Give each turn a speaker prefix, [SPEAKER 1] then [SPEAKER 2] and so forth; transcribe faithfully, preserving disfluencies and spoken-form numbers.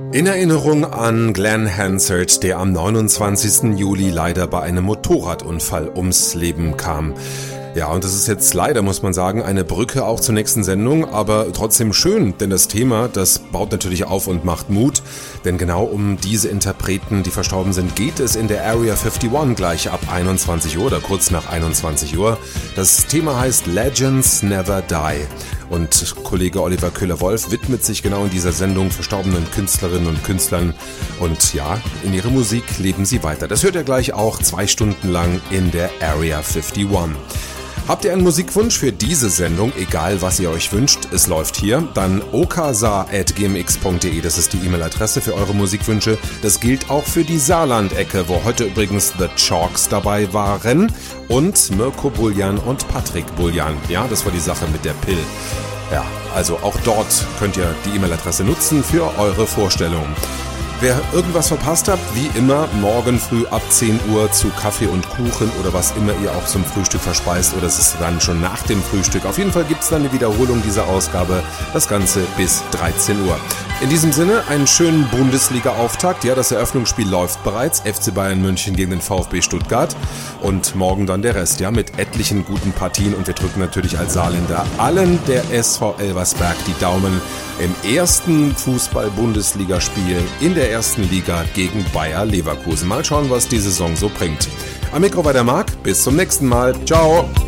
[SPEAKER 1] In Erinnerung an Glenn Hansard, der am neunundzwanzigsten Juli leider bei einem Motorradunfall ums Leben kam. Ja, und das ist jetzt leider, muss man sagen, eine Brücke auch zur nächsten Sendung, aber trotzdem schön, denn das Thema, das baut natürlich auf und macht Mut, denn genau um diese Interpreten, die verstorben sind, geht es in der Area einundfünfzig gleich ab einundzwanzig Uhr oder kurz nach einundzwanzig Uhr. Das Thema heißt Legends Never Die. Und Kollege Oliver Köhler-Wolf widmet sich genau in dieser Sendung verstorbenen Künstlerinnen und Künstlern. Und ja, in ihrer Musik leben sie weiter. Das hört ihr gleich auch zwei Stunden lang in der Area einundfünfzig. Habt ihr einen Musikwunsch für diese Sendung, egal was ihr euch wünscht, es läuft hier, dann okasa at g m x punkt d e, das ist die E-Mail-Adresse für eure Musikwünsche. Das gilt auch für die Saarland-Ecke, wo heute übrigens The Chalks dabei waren und Mirko Buljan und Patrick Buljan. Ja, das war die Sache mit der Pill. Ja, also auch dort könnt ihr die E-Mail-Adresse nutzen für eure Vorstellungen. Wer irgendwas verpasst habt, wie immer, morgen früh ab zehn Uhr zu Kaffee und Kuchen oder was immer ihr auch zum Frühstück verspeist, oder es ist dann schon nach dem Frühstück. Auf jeden Fall gibt es dann eine Wiederholung dieser Ausgabe, das Ganze bis dreizehn Uhr. In diesem Sinne einen schönen Bundesliga-Auftakt. Ja, das Eröffnungsspiel läuft bereits. F C Bayern München gegen den VfB Stuttgart. Und morgen dann der Rest, ja, mit etlichen guten Partien. Und wir drücken natürlich als Saarländer allen der S V Elversberg die Daumen im ersten Fußball-Bundesligaspiel in der ersten Liga gegen Bayer Leverkusen. Mal schauen, was die Saison so bringt. Am Mikro war der Marc. Bis zum nächsten Mal. Ciao.